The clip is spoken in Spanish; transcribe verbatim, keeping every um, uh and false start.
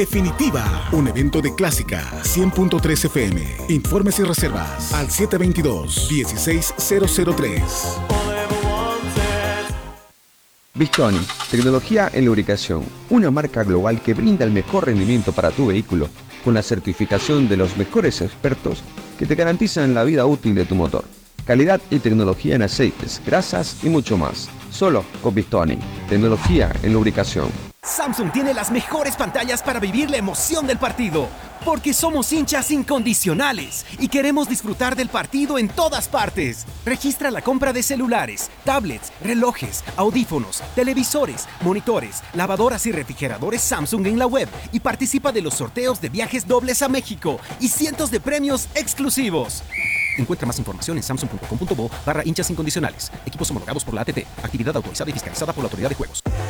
Definitiva, un evento de Clásica cien punto tres F M. Informes y reservas al siete dos dos, uno seis cero cero tres. Bistoni, tecnología en lubricación, una marca global que brinda el mejor rendimiento para tu vehículo, con la certificación de los mejores expertos que te garantizan la vida útil de tu motor. Calidad y tecnología en aceites, grasas y mucho más. Solo con Bistoni, tecnología en lubricación. Samsung tiene las mejores pantallas para vivir la emoción del partido, porque somos hinchas incondicionales y queremos disfrutar del partido en todas partes. Registra la compra de celulares, tablets, relojes, audífonos, televisores, monitores, lavadoras y refrigeradores Samsung en la web y participa de los sorteos de viajes dobles a México y cientos de premios exclusivos. Encuentra más información en samsung punto com punto bo barra hinchas incondicionales. Equipos homologados por la A T T. Actividad autorizada y fiscalizada por la Autoridad de Juegos.